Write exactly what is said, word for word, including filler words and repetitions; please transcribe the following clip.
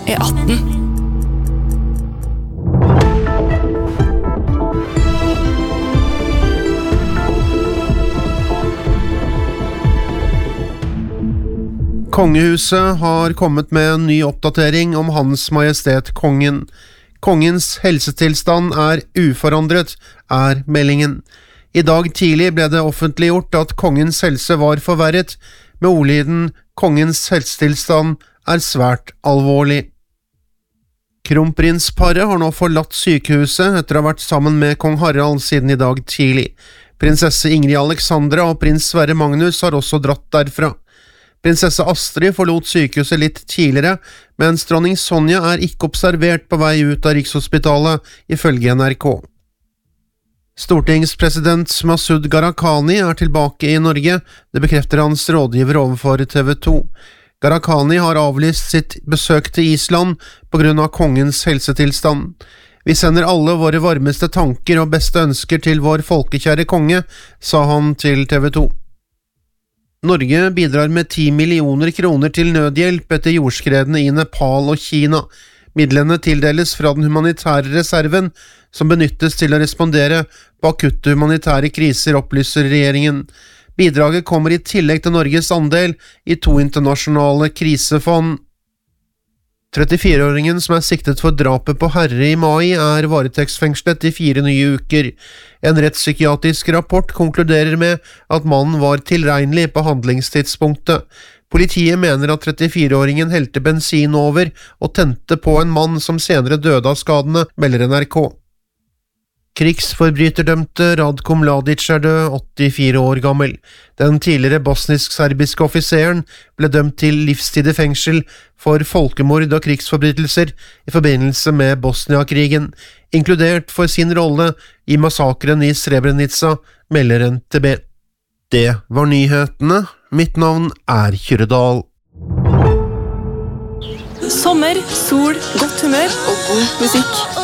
E atten. Kongehuset har kommet med en ny oppdatering om Hans Majestet Kongen. Kongens helsetilstand er uforandret, er meldingen. I dag tidlig ble det offentliggjort at kongens helse var forverret, med ordlyden «Kongens helsetilstand er svært alvorlig». Kronprinsparet har nå forlatt sykehuset etter å ha vært sammen med kong Harald siden i dag tidlig. Prinsesse Ingrid Alexandra og prins Sverre Magnus har også dratt derfra. Prinsesse Astrid forlot sykehuset litt tidligere, mens dronning Sonja er ikke observert på vei ut av Rikshospitalet, ifølge N R K. Stortingspresident Masud Gharahkhani er tilbake i Norge, det bekrefter hans rådgiver overfor T V to. Gharahkhani har avlyst sitt besøk til Island på grunn av kongens helsetilstand. Vi sender alle våre varmeste tanker og beste ønsker til vår folkekjære konge, sa han til T V to. Norge bidrar med ti millioner kroner til nødhjelp etter jordskredene i Nepal og Kina. Midlene tildeles fra den humanitære reserven, som benyttes til å respondere på akutte humanitære kriser, opplyser regjeringen. Bidraget kommer i tillegg til Norges andel i to internasjonale krisefond. trettifire-åringen som er siktet for drapet på Herre i mai er varetektsfengslet i fire nye uker. En rettspsykiatrisk rapport konkluderer med at mannen var tilregnelig på handlingstidspunktet. Politiet mener at trettifire-åringen helte bensin over og tente på en mann som senere døde av skadene, melder N R K. Krigsforbryterdømte Radko Mladic er død, åttifire år gammel. Den tidligere bosnisk-serbiske offiseren ble dømt til livstid i fengsel for folkemord og krigsforbrytelser i forbindelse med Bosnia-krigen, inkludert for sin rolle i massakren i Srebrenica, melder N T B. Det var nyhetene. Mitt navn er Kyrre-Dahl. Sommer, sol, godt humør og god musikk.